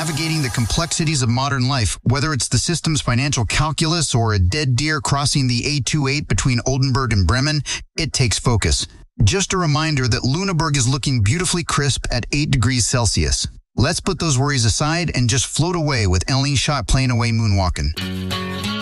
navigating the complexities of modern life, whether it's the system's financial calculus or a dead deer crossing the A28 between Oldenburg and Bremen, it takes focus. Just a reminder that Lüneburg is looking beautifully crisp at 8 degrees Celsius. Let's put those worries aside and just float away with Ellie Schott playing away Moonwalkin'.